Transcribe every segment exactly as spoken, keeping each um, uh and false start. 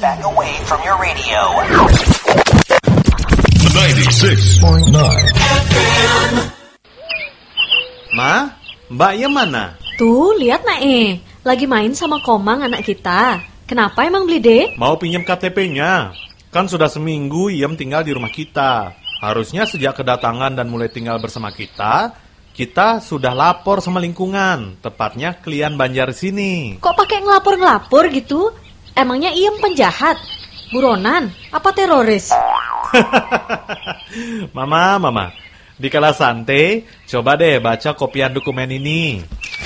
back away from your radio. ninety-six point nine F M. Ma, Mbak Iem mana? Tuh, lihat Nae, lagi main sama Komang anak kita. Kenapa emang beli deh? Mau pinjam K T P-nya. Kan sudah seminggu Iem tinggal di rumah kita. Harusnya sejak kedatangan dan mulai tinggal bersama kita, kita sudah lapor sama lingkungan, tepatnya Klian Banjar sini. Kok pakai ngelapor-ngelapor gitu? Emangnya Iem penjahat? Buronan? Apa teroris? Mama, Mama, di kala santai, coba deh baca kopian dokumen ini.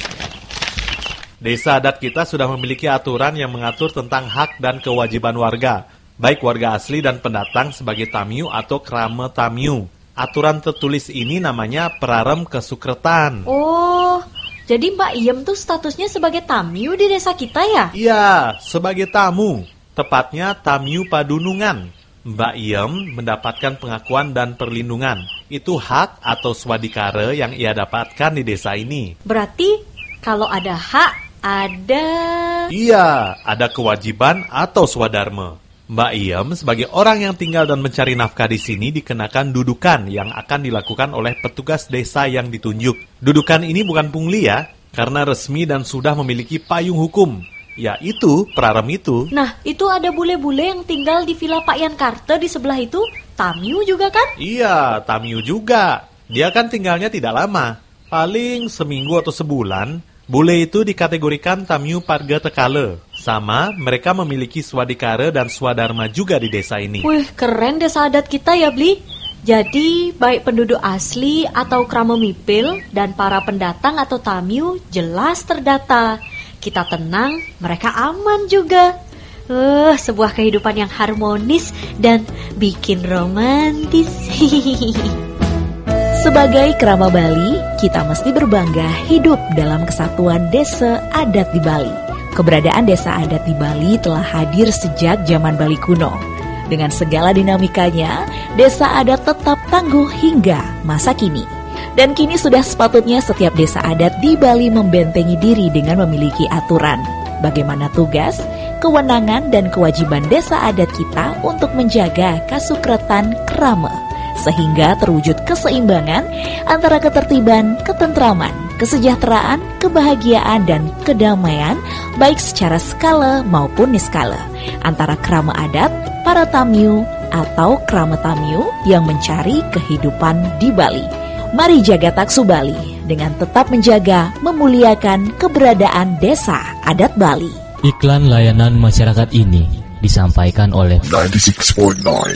Desa adat kita sudah memiliki aturan yang mengatur tentang hak dan kewajiban warga, baik warga asli dan pendatang sebagai tamiu atau krama tamiu. Aturan tertulis ini namanya Prarem Kesukretan. Oh, jadi Mbak Iem tuh statusnya sebagai tamiu di desa kita ya? Iya, sebagai tamu, tepatnya tamiu padunungan. Mbak Iem mendapatkan pengakuan dan perlindungan. Itu hak atau swadikara yang ia dapatkan di desa ini. Berarti kalau ada hak, ada... Iya, ada kewajiban atau swadharma. Mbak Iem sebagai orang yang tinggal dan mencari nafkah di sini dikenakan dudukan yang akan dilakukan oleh petugas desa yang ditunjuk. Dudukan ini bukan pungli ya, karena resmi dan sudah memiliki payung hukum. Ya itu, Prarem itu. Nah, itu ada bule-bule yang tinggal di Villa Pak Yan Karte di sebelah itu, tamiu juga kan? Iya, tamiu juga. Dia kan tinggalnya tidak lama, paling seminggu atau sebulan. Bule itu dikategorikan tamiu parga tekale. Sama, mereka memiliki swadikara dan swadharma juga di desa ini. Wih, keren desa adat kita ya, Bli. Jadi, baik penduduk asli atau krama mipil dan para pendatang atau tamiu jelas terdata. Kita tenang, mereka aman juga. Uh, sebuah kehidupan yang harmonis dan bikin romantis. Sebagai kerama Bali, kita mesti berbangga hidup dalam kesatuan desa adat di Bali. Keberadaan desa adat di Bali telah hadir sejak zaman Bali kuno. Dengan segala dinamikanya, desa adat tetap tangguh hingga masa kini. Dan kini sudah sepatutnya setiap desa adat di Bali membentengi diri dengan memiliki aturan. Bagaimana tugas, kewenangan, dan kewajiban desa adat kita untuk menjaga kasukretan krama. Sehingga terwujud keseimbangan antara ketertiban, ketentraman, kesejahteraan, kebahagiaan, dan kedamaian baik secara skala maupun niskala antara krama adat, para tamiu, atau krama tamiu yang mencari kehidupan di Bali. Mari jaga taksu Bali dengan tetap menjaga, memuliakan keberadaan desa adat Bali. Iklan layanan masyarakat ini disampaikan oleh ninety-six point nine